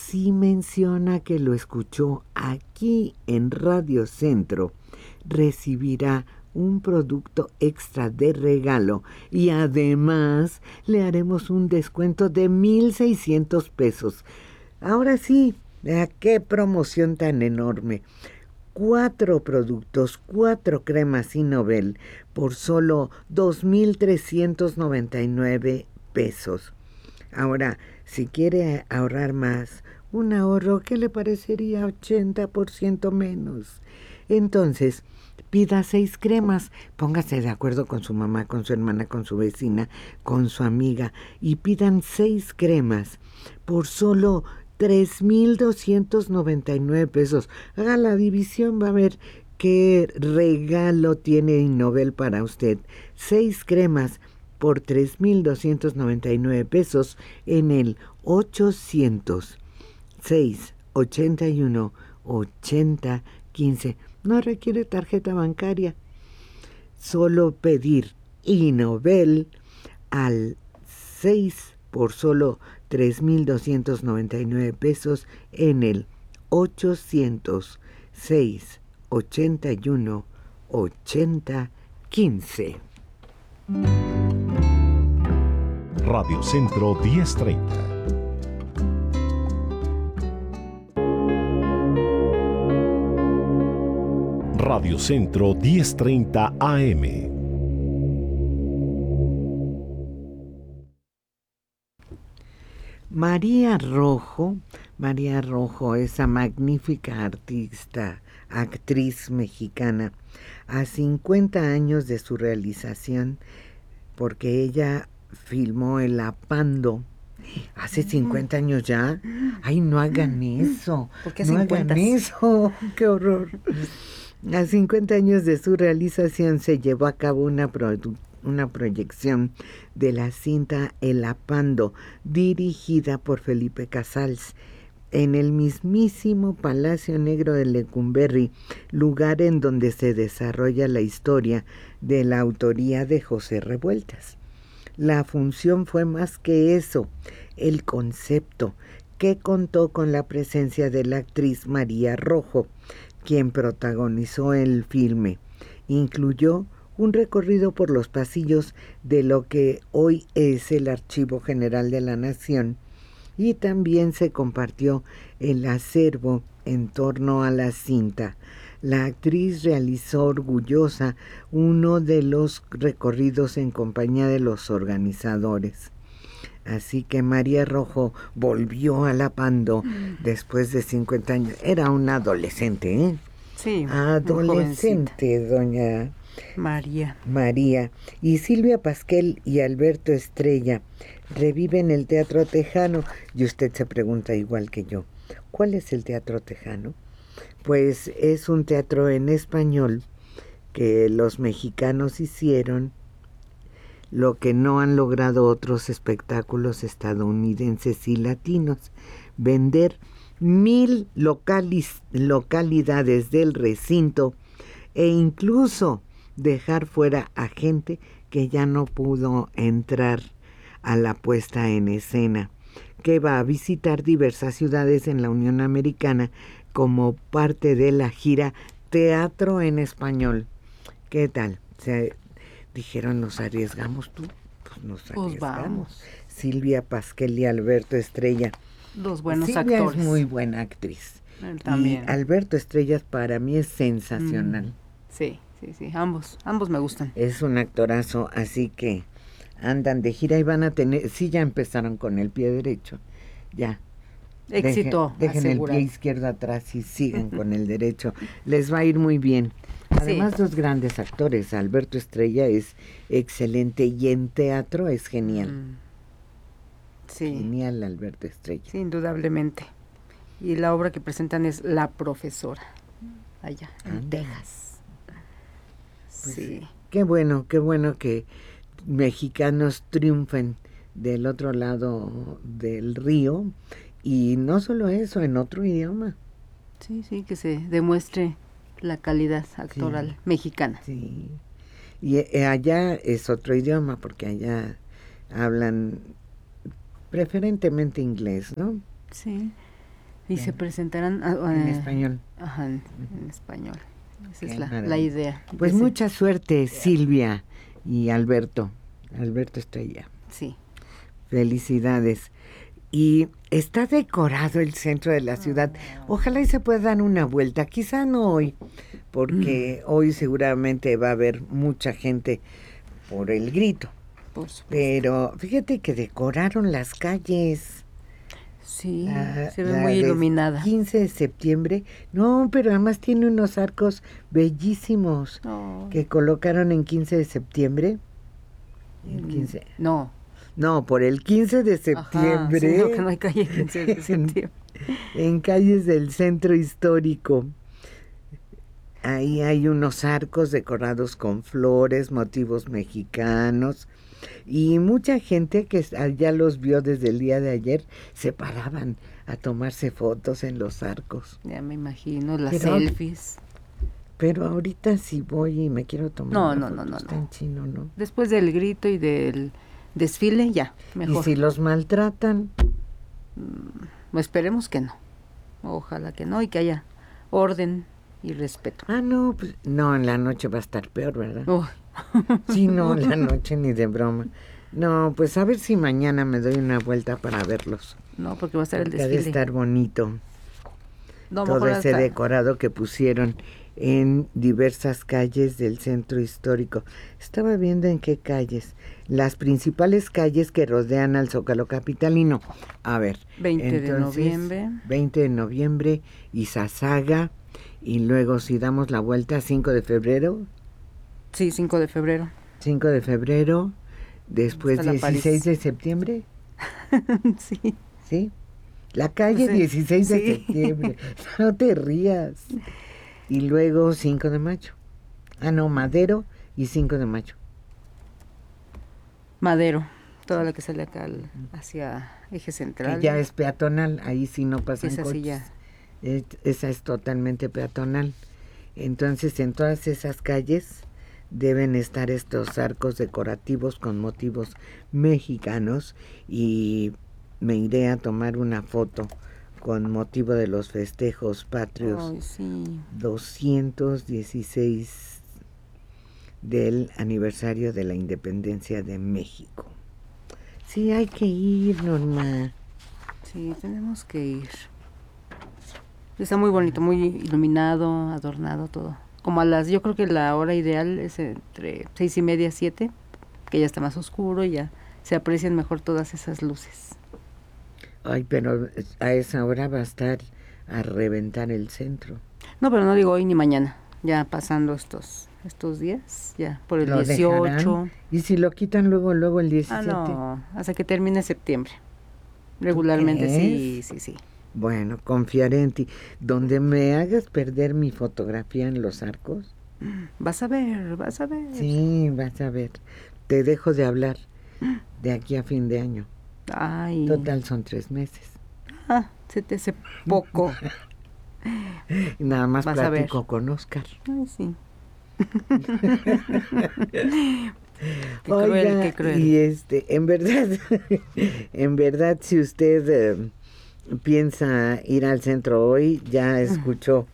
si menciona que lo escuchó aquí en Radio Centro, recibirá un producto extra de regalo y además le haremos un descuento de 1,600 pesos. Ahora sí, qué promoción tan enorme. 4 productos, 4 cremas Sinobel por solo 2,399 pesos. Ahora, si quiere ahorrar más, un ahorro que le parecería 80% menos. Entonces, pida 6 cremas, póngase de acuerdo con su mamá, con su hermana, con su vecina, con su amiga y pidan 6 cremas por solo 3,299 pesos. Haga la división, va a ver qué regalo tiene Innovel para usted. 6 cremas por 3,299 pesos en el 800-681-8015. No requiere tarjeta bancaria. Solo pedir Innovel al 6 por solo 3,299 pesos en el 800-681-8015. Radio Centro 1030. Radio Centro 1030 AM. María Rojo, esa magnífica artista, actriz mexicana, a 50 años de su realización, porque ella filmó El Apando hace 50 años ya. Ay, no hagan eso. ¿Por qué no 50? hagan eso, qué horror. A 50 años de su realización se llevó a cabo una proyección de la cinta El Apando, dirigida por Felipe Casals, en el mismísimo Palacio Negro de Lecumberri, lugar en donde se desarrolla la historia de la autoría de José Revueltas. La función fue más que eso, el concepto, que contó con la presencia de la actriz María Rojo, quien protagonizó el filme. Incluyó un recorrido por los pasillos de lo que hoy es el Archivo General de la Nación, y también se compartió el acervo en torno a la cinta. La actriz realizó orgullosa uno de los recorridos en compañía de los organizadores. Así que María Rojo volvió al Apando después de 50 años. Era una adolescente, ¿eh? Sí, adolescente, doña María. Y Silvia Pasquel y Alberto Estrella reviven el Teatro Tejano. Y usted se pregunta igual que yo, ¿cuál es el Teatro Tejano? Pues es un teatro en español que los mexicanos hicieron lo que no han logrado otros espectáculos estadounidenses y latinos: vender 1,000 localidades del recinto e incluso dejar fuera a gente que ya no pudo entrar a la puesta en escena, que va a visitar diversas ciudades en la Unión Americana como parte de la gira Teatro en Español. ¿Qué tal? Dijeron, ¿nos arriesgamos tú? Pues nos arriesgamos. Vamos. Silvia Pasquel y Alberto Estrella. Dos buenos Silvia actores. Es muy buena actriz. Él también. Y Alberto Estrella para mí es sensacional. Sí. Ambos me gustan. Es un actorazo, así que andan de gira y van a tener, sí, ya empezaron con el pie derecho. Ya. Éxito. Dejen el pie izquierdo atrás y sigan con el derecho. Les va a ir muy bien. Además, dos grandes actores. Alberto Estrella es excelente y en teatro es genial. Sí. Genial Alberto Estrella. Sí, indudablemente. Y la obra que presentan es La Profesora, allá en Texas. Pues sí. Qué bueno que mexicanos triunfen del otro lado del río, y no solo eso, en otro idioma. Sí, que se demuestre la calidad actoral mexicana. Sí, y allá es otro idioma, porque allá hablan preferentemente inglés, ¿no? Sí, Y se presentarán en español. Ajá, en español. Esa es la maravilla. idea. Pues mucha suerte, Silvia y Alberto. Alberto está allá. Sí. Felicidades. Y está decorado el centro de la ciudad. Ojalá y se pueda dar una vuelta. Quizá no hoy, porque hoy seguramente va a haber mucha gente por el grito. Por supuesto. Pero fíjate que decoraron las calles. Sí, se ve muy iluminada. 15 de septiembre. No, pero además tiene unos arcos bellísimos que colocaron en 15 de septiembre. ¿En 15? No, por el 15 de septiembre. Ajá, sí, no, que no hay calle 15 de septiembre. En calles del centro histórico. Ahí hay unos arcos decorados con flores, motivos mexicanos. Y mucha gente que ya los vio desde el día de ayer se paraban a tomarse fotos en los arcos. Ya me imagino, las selfies. Pero ahorita si voy y me quiero tomar No. Está en chino, ¿no? Después del grito y del desfile, ya, mejor. ¿Y si los maltratan? Esperemos que no. Ojalá que no y que haya orden y respeto. No, pues no, en la noche va a estar peor, ¿verdad? Sí, no, en la noche ni de broma. No, pues a ver si mañana me doy una vuelta para verlos. No, porque va a estar el desfile. Debe estar bonito. Todo ese decorado que pusieron en diversas calles del centro histórico. Estaba viendo en qué calles. Las principales calles que rodean al Zócalo capitalino. A ver. 20 de noviembre. 20 de noviembre, Izazaga. Y luego si damos la vuelta, 5 de febrero. Sí, 5 de febrero. 5 de febrero. Después 16 de septiembre. Sí. ¿Sí? La calle 16 de septiembre. No te rías. Y luego 5 de mayo. Madero y 5 de mayo. Madero, toda la que sale acá hacia Eje Central. Que ya es peatonal, ahí sí no pasan coches. Así ya. Esa es totalmente peatonal. Entonces, en todas esas calles deben estar estos arcos decorativos con motivos mexicanos y me iré a tomar una foto con motivo de los festejos patrios 216 del aniversario de la independencia de México. Sí, hay que ir, Norma. Sí, tenemos que ir. Está muy bonito, muy iluminado, adornado todo. Como yo creo que la hora ideal es entre 6:30 y 7, que ya está más oscuro y ya se aprecian mejor todas esas luces. Ay, pero a esa hora va a estar a reventar el centro. No, pero no digo hoy ni mañana, ya pasando estos días, ya por el 18. Dejarán. ¿Y si lo quitan luego el 17? No, hasta que termine septiembre. Regularmente, sí. Bueno, confiaré en ti. Donde me hagas perder mi fotografía en los arcos. Vas a ver. Sí, vas a ver. Te dejo de hablar de aquí a fin de año. Ay. Total son 3 meses. Se te hace poco. Nada más platico con Oscar. Ay, sí. Qué cruel. Y en verdad, si usted piensa ir al centro hoy, ya escuchó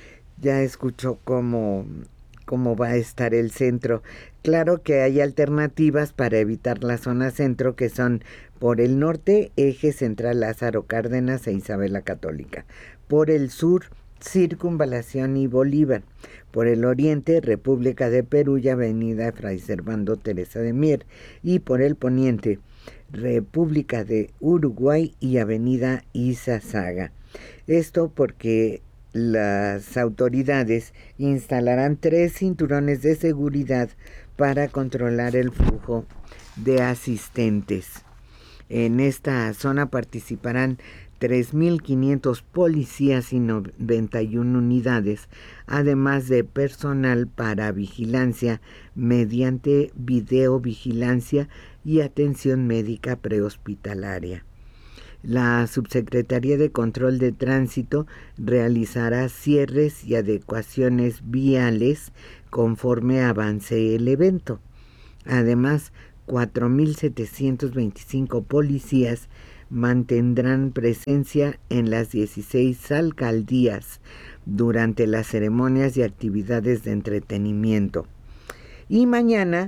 cómo va a estar el centro. Claro que hay alternativas para evitar la zona centro, que son por el norte, Eje Central Lázaro Cárdenas e Isabel la Católica. Por el sur, Circunvalación y Bolívar. Por el oriente, República de Perú y Avenida Fray Servando Teresa de Mier. Y por el poniente, República de Uruguay y Avenida Izazaga. Esto porque las autoridades instalarán 3 cinturones de seguridad para controlar el flujo de asistentes. En esta zona participarán 3.500 policías y 91 unidades, además de personal para vigilancia mediante videovigilancia y atención médica prehospitalaria. La Subsecretaría de Control de Tránsito realizará cierres y adecuaciones viales conforme avance el evento. Además, 4.725 policías mantendrán presencia en las 16 alcaldías durante las ceremonias y actividades de entretenimiento. Y mañana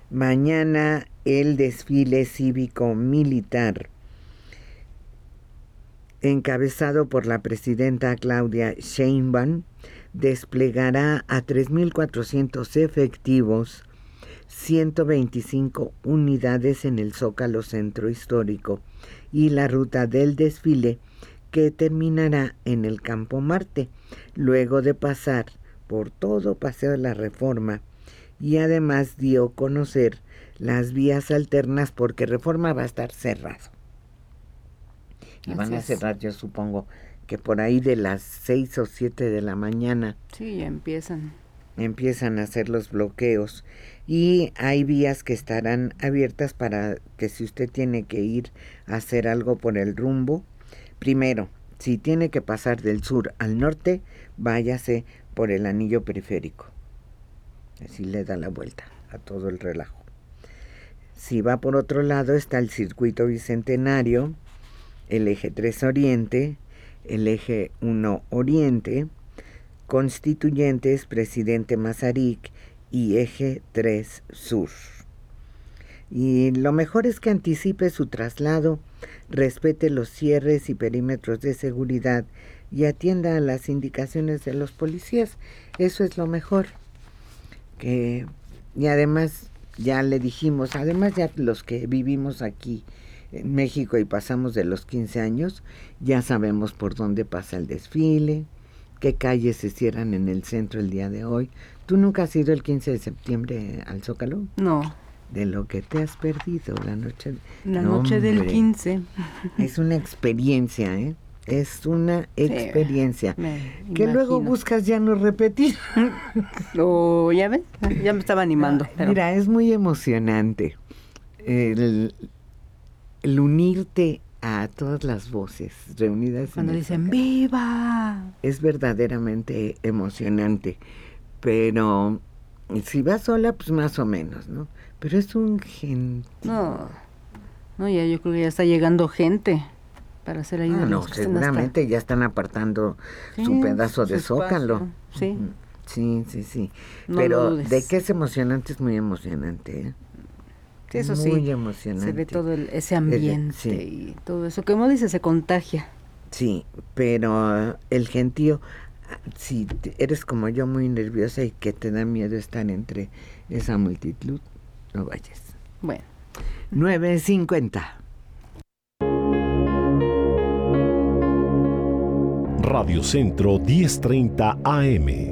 el desfile cívico-militar, encabezado por la presidenta Claudia Sheinbaum, desplegará a 3.400 efectivos, 125 unidades en el Zócalo Centro Histórico y la ruta del desfile, que terminará en el Campo Marte, luego de pasar por todo Paseo de la Reforma, y además dio a conocer las vías alternas porque Reforma va a estar cerrado. Y van a cerrar, yo supongo, que por ahí de las 6 o 7 de la mañana. Sí, ya empiezan a hacer los bloqueos, y hay vías que estarán abiertas para que si usted tiene que ir a hacer algo por el rumbo, primero, si tiene que pasar del sur al norte, váyase por el anillo periférico. Así le da la vuelta a todo el relajo. Si va por otro lado, está el circuito bicentenario, el eje 3 Oriente, el eje 1 Oriente, Constituyentes, Presidente Mazarik y eje 3 Sur. Y lo mejor es que anticipe su traslado, respete los cierres y perímetros de seguridad y atienda a las indicaciones de los policías. Eso es lo mejor. Y además, ya le dijimos, además ya los que vivimos aquí en México y pasamos de los 15 años, ya sabemos por dónde pasa el desfile, qué calles se cierran en el centro el día de hoy. ¿Tú nunca has ido el 15 de septiembre al Zócalo? No. De lo que te has perdido la noche. Noche del 15. Es una experiencia, ¿eh? Es una experiencia que imagino. Luego buscas ya no repetir. ¿Ya ves? Ya me estaba animando. Pero... Mira, es muy emocionante el unirte a todas las voces reunidas. Cuando dicen ¡viva! Es verdaderamente emocionante, pero si vas sola, pues más o menos, ¿no? Pero es un gentío. No, ya yo creo que ya está llegando gente para hacer ahí. No, seguramente ya están apartando su pedazo de Zócalo. Sí. Sí. No pero de que es emocionante, es muy emocionante, ¿eh? Sí, eso muy emocionante. Se ve todo ese ambiente y todo eso. Como dice, se contagia. Sí, pero el gentío, si eres como yo muy nerviosa y que te da miedo estar entre esa multitud, no vayas. Bueno. 9:50. Radio Centro 1030 AM.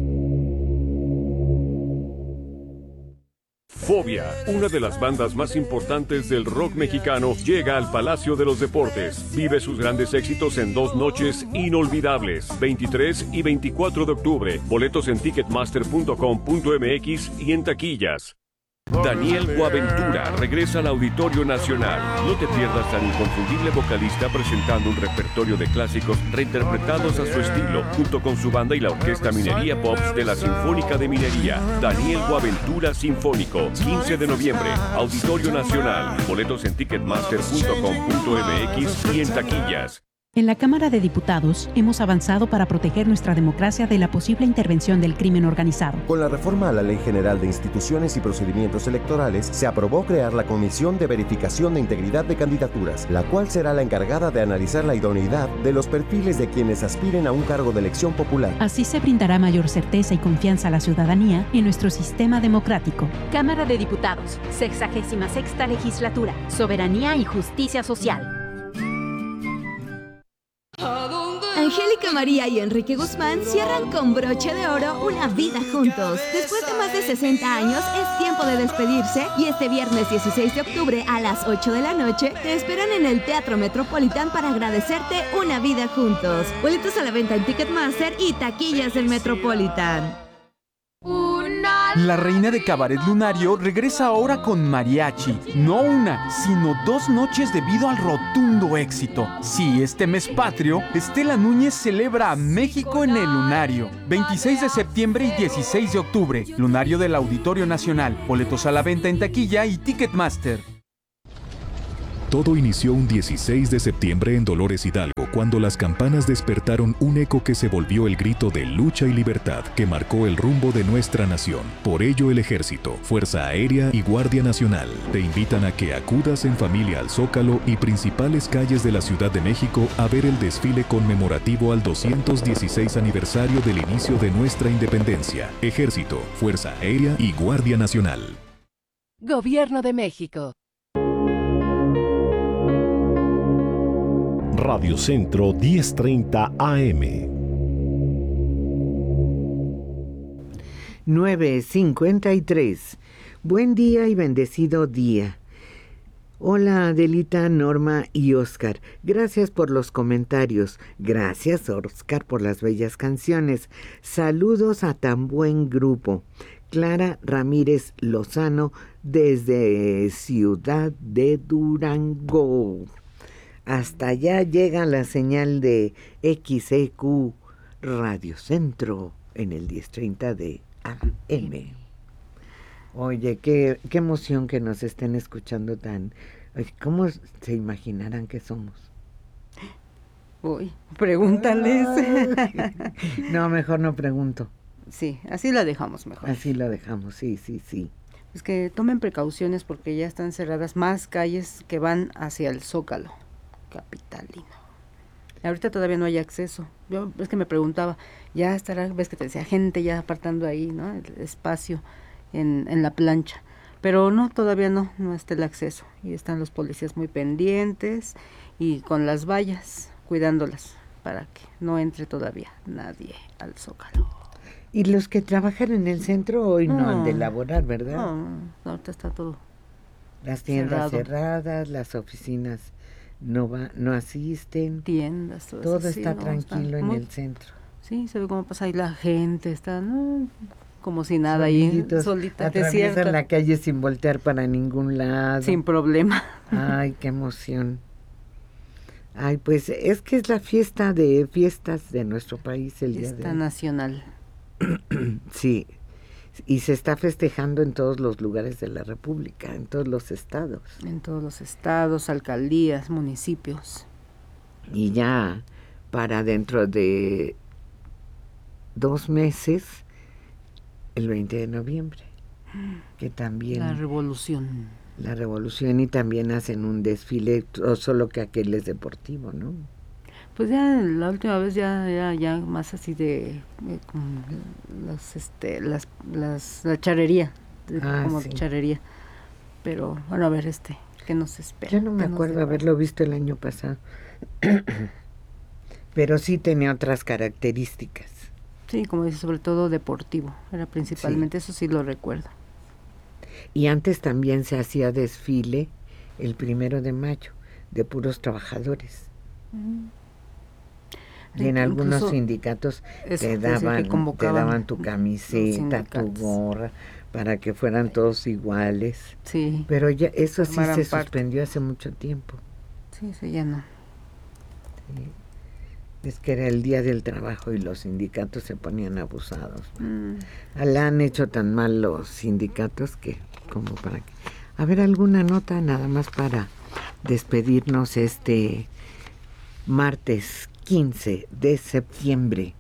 Fobia, una de las bandas más importantes del rock mexicano, llega al Palacio de los Deportes. Vive sus grandes éxitos en 2 noches inolvidables, 23 y 24 de octubre. Boletos en ticketmaster.com.mx y en taquillas. Daniel Boaventura regresa al Auditorio Nacional. No te pierdas al inconfundible vocalista presentando un repertorio de clásicos reinterpretados a su estilo, junto con su banda y la Orquesta Minería Pops de la Sinfónica de Minería. Daniel Boaventura Sinfónico, 15 de noviembre, Auditorio Nacional. Boletos en ticketmaster.com.mx y en taquillas. En la Cámara de Diputados hemos avanzado para proteger nuestra democracia de la posible intervención del crimen organizado. Con la reforma a la Ley General de Instituciones y Procedimientos Electorales, se aprobó crear la Comisión de Verificación de Integridad de Candidaturas, la cual será la encargada de analizar la idoneidad de los perfiles de quienes aspiren a un cargo de elección popular. Así se brindará mayor certeza y confianza a la ciudadanía en nuestro sistema democrático. Cámara de Diputados, 66ª Legislatura, Soberanía y Justicia Social. Angélica María y Enrique Guzmán cierran con broche de oro una vida juntos. Después de más de 60 años, es tiempo de despedirse y este viernes 16 de octubre a las 8 de la noche te esperan en el Teatro Metropolitan para agradecerte una vida juntos. Boletos a la venta en Ticketmaster y taquillas del Metropolitan. La reina de Cabaret Lunario regresa ahora con mariachi. No una, sino 2 noches debido al rotundo éxito. Sí, este mes patrio, Estela Núñez celebra a México en el Lunario. 26 de septiembre y 16 de octubre. Lunario del Auditorio Nacional. Boletos a la venta en taquilla y Ticketmaster. Todo inició un 16 de septiembre en Dolores Hidalgo, cuando las campanas despertaron un eco que se volvió el grito de lucha y libertad que marcó el rumbo de nuestra nación. Por ello, el Ejército, Fuerza Aérea y Guardia Nacional te invitan a que acudas en familia al Zócalo y principales calles de la Ciudad de México a ver el desfile conmemorativo al 216 aniversario del inicio de nuestra independencia. Ejército, Fuerza Aérea y Guardia Nacional. Gobierno de México. Radio Centro 1030 AM. 9:53. Buen día y bendecido día. Hola Adelita, Norma y Oscar. Gracias por los comentarios. Gracias Oscar por las bellas canciones. Saludos a tan buen grupo. Clara Ramírez Lozano desde Ciudad de Durango. Hasta allá llega la señal de XEQ Radio Centro en el 1030 de AM. Oye, qué emoción que nos estén escuchando tan... ¿Cómo se imaginarán que somos? Uy, pregúntales. No, mejor no pregunto. Sí, así la dejamos mejor. Así lo dejamos, sí. Es que tomen precauciones porque ya están cerradas más calles que van hacia el Zócalo capitalino. Ahorita todavía no hay acceso. Yo es que me preguntaba, ya estará, ves que te decía, gente ya apartando ahí, ¿no? El espacio en la plancha. Pero no, todavía no está el acceso. Y están los policías muy pendientes y con las vallas cuidándolas para que no entre todavía nadie al Zócalo. Y los que trabajan en el centro hoy no han de laborar, ¿verdad? No, ahorita está todo las tiendas cerradas, las oficinas no asisten. Tiendas, todo está tranquilo en el centro. Sí, se ve cómo pasa ahí la gente, está como si nada ahí, solita, desierta. Atraviesan la calle sin voltear para ningún lado. Sin problema. Ay, qué emoción. Ay, pues es que es la fiesta de fiestas de nuestro país el día de hoy. Fiesta nacional. Sí, y se está festejando en todos los lugares de la República, en todos los estados. En todos los estados, alcaldías, municipios. Y ya para dentro de 2 meses, el 20 de noviembre, que también... La revolución, y también hacen un desfile, solo que aquel es deportivo, ¿no? Pues ya la última vez ya más así de la charrería, como sí. Charrería. Pero bueno, a ver ¿qué nos espera? Yo no me acuerdo haberlo visto el año pasado. Pero sí tenía otras características. Sí, como dice, sobre todo deportivo, era principalmente, sí. Eso sí lo recuerdo. Y antes también se hacía desfile el 1 de mayo, de puros trabajadores. Y en algunos sindicatos te daban tu camiseta, tu gorra, para que fueran todos iguales. Sí. Pero ya eso sí se suspendió hace mucho tiempo. Sí, ya no. Sí. Es que era el día del trabajo y los sindicatos se ponían abusados. La han hecho tan mal los sindicatos que como para que... A ver, alguna nota nada más para despedirnos este martes 15 de septiembre.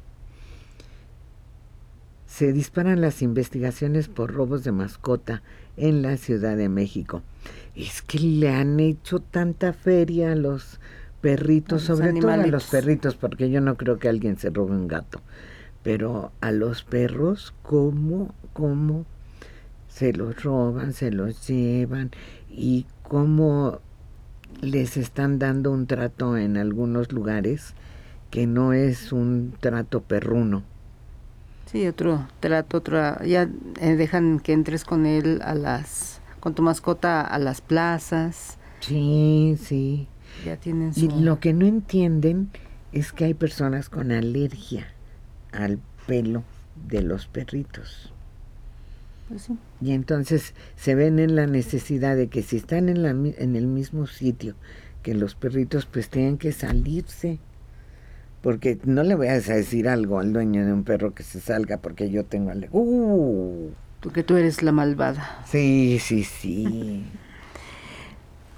Se disparan las investigaciones por robos de mascota en la Ciudad de México. Es que le han hecho tanta feria a los perritos, sobre todo a los perritos, porque yo no creo que alguien se robe un gato, pero a los perros, ¿cómo se los roban, se los llevan y cómo les están dando un trato en algunos lugares que no es un trato perruno? Sí, otro trato, ya dejan que entres con él con tu mascota a las plazas. Sí. Ya tienen Y lo que no entienden es que hay personas con alergia al pelo de los perritos. Pues sí. Y entonces se ven en la necesidad de que si están en el mismo sitio que los perritos, pues tienen que salirse. Porque no le voy a decir algo al dueño de un perro que se salga porque yo tengo Porque tú eres la malvada. Sí.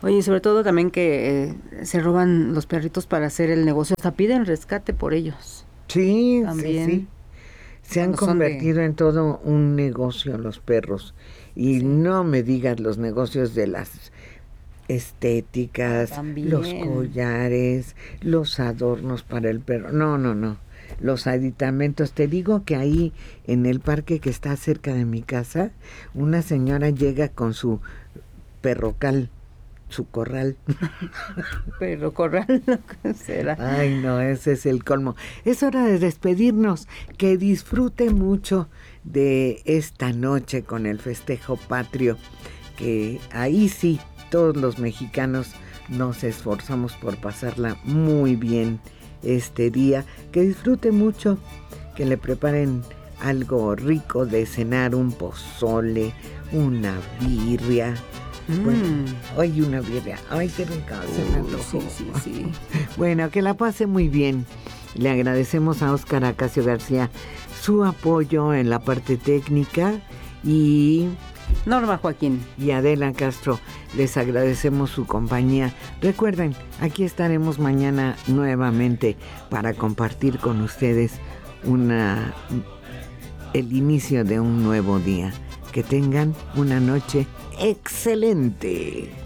Oye, sobre todo también que se roban los perritos para hacer el negocio, hasta piden rescate por ellos. Sí, también. sí. Se han convertido en todo un negocio los perros. Y no me digas los negocios de las estéticas, también. Los collares, los adornos para el perro. No. Los aditamentos. Te digo que ahí en el parque que está cerca de mi casa, una señora llega con su perrocal, su corral. Pero corral, lo que será. Ay, no, ese es el colmo. Es hora de despedirnos. Que disfrute mucho de esta noche con el festejo patrio, que ahí sí, todos los mexicanos nos esforzamos por pasarla muy bien este día. Que disfrute mucho, que le preparen algo rico de cenar, un pozole, una birria. Bueno, hoy una birria. Ay, qué rica, se me antojó. Sí. Bueno, que la pase muy bien. Le agradecemos a Óscar Acacio García su apoyo en la parte técnica y Norma Joaquín y Adela Castro, les agradecemos su compañía. Recuerden, aquí estaremos mañana nuevamente para compartir con ustedes el inicio de un nuevo día. Que tengan una noche excelente.